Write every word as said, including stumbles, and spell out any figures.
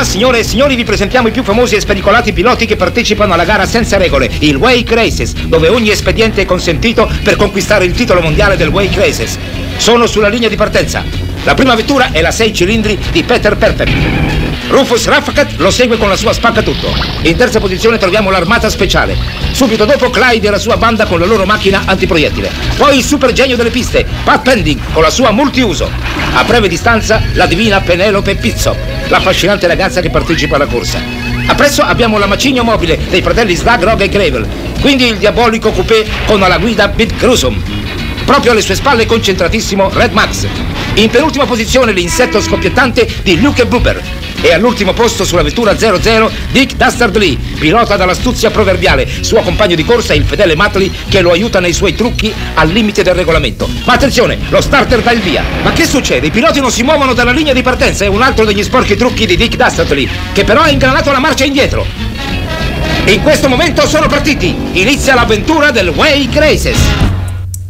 signore e signori, vi presentiamo i più famosi e spericolati piloti che partecipano alla gara senza regole, il Wake Races, dove ogni espediente è consentito per conquistare il titolo mondiale del Wake Races. Sono sulla linea di partenza. La prima vettura è la sei cilindri di Peter Perfect. Rufus Raffacat lo segue con la sua spaccatutto. In terza posizione troviamo l'armata speciale. Subito dopo Clyde e la sua banda con la loro macchina antiproiettile. Poi il super genio delle piste, Pat Pending, con la sua multiuso. A breve distanza la divina Penelope Pizzo, l'affascinante ragazza che partecipa alla corsa. Appresso abbiamo la macigno mobile dei fratelli Slug, Rog e Gravel, quindi il diabolico coupé con alla guida Pete Grusum. Proprio alle sue spalle concentratissimo Red Max. In penultima posizione l'insetto scoppiettante di Luke Blooper. E all'ultimo posto sulla vettura zero zero Dick Dastardly, pilota dall'astuzia proverbiale. Suo compagno di corsa è il fedele Matley che lo aiuta nei suoi trucchi al limite del regolamento. Ma attenzione, lo starter dà il via. Ma che succede? I piloti non si muovono dalla linea di partenza. È un altro degli sporchi trucchi di Dick Dastardly, che però ha ingranato la marcia indietro. In questo momento sono partiti. Inizia l'avventura del Wake Races.